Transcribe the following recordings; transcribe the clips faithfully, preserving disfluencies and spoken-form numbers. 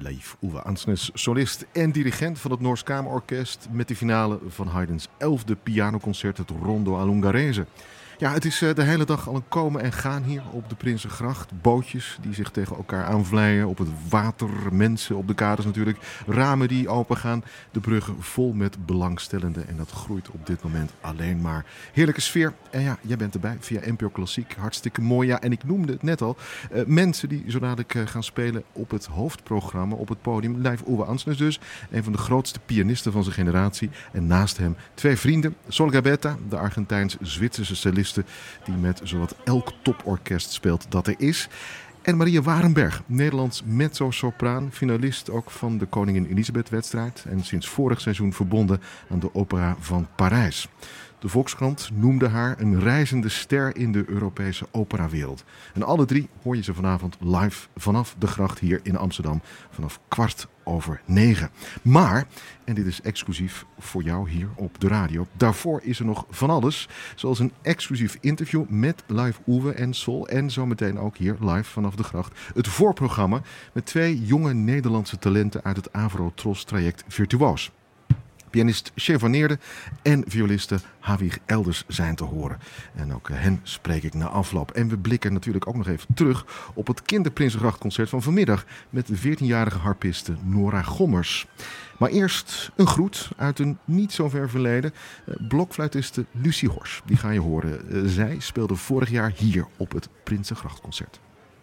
Leif Ove Andsnes, solist en dirigent van het Noors Kamerorkest met de finale van Haydn's elfde pianoconcert, het Rondo all'Ungherese. Ja, het is de hele dag al een komen en gaan hier op de Prinsengracht. Bootjes die zich tegen elkaar aanvlijen op het water, mensen op de kades natuurlijk, ramen die opengaan, de bruggen vol met belangstellenden. En dat groeit op dit moment alleen maar. Heerlijke sfeer. En ja, jij bent erbij via N P O Klassiek. Hartstikke mooi. Ja, en ik noemde het net al. Uh, mensen die zo dadelijk uh, gaan spelen op het hoofdprogramma, op het podium. Leif Ove Andsnes dus. Een van de grootste pianisten van zijn generatie. En naast hem twee vrienden. Sol Gabetta, de Argentijns-Zwitserse cellist die met zowat elk toporkest speelt dat er is. En Maria Warenberg, Nederlands mezzo-sopraan, finalist ook van de Koningin Elisabeth-wedstrijd en sinds vorig seizoen verbonden aan de Opera van Parijs. De Volkskrant noemde haar een reizende ster in de Europese operawereld. En alle drie hoor je ze vanavond live vanaf de gracht hier in Amsterdam vanaf kwart over negen. Maar, en dit is exclusief voor jou hier op de radio, daarvoor is er nog van alles. Zoals een exclusief interview met Leif Ove en Sol en zometeen ook hier live vanaf de gracht. Het voorprogramma met twee jonge Nederlandse talenten uit het Avro-Tros traject Virtuoos. Pianist Che van Neerde en violiste Havig Elders zijn te horen. En ook hen spreek ik na afloop. En we blikken natuurlijk ook nog even terug op het Kinderprinsengrachtconcert van vanmiddag met de veertienjarige harpiste Nora Gommers. Maar eerst een groet uit een niet zo ver verleden. Blokfluitiste Lucie Hors, die ga je horen. Zij speelde vorig jaar hier op het Prinsengrachtconcert.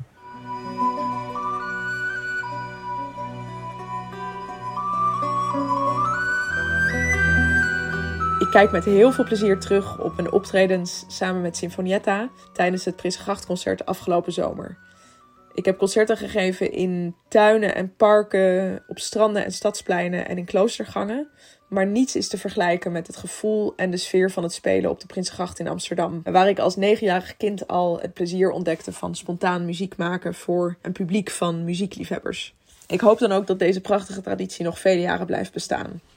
Ik kijk met heel veel plezier terug op mijn optredens samen met Sinfonietta tijdens het Prinsengrachtconcert afgelopen zomer. Ik heb concerten gegeven in tuinen en parken, op stranden en stadspleinen en in kloostergangen. Maar niets is te vergelijken met het gevoel en de sfeer van het spelen op de Prinsengracht in Amsterdam. Waar ik als negenjarig kind al het plezier ontdekte van spontaan muziek maken voor een publiek van muziekliefhebbers. Ik hoop dan ook dat deze prachtige traditie nog vele jaren blijft bestaan.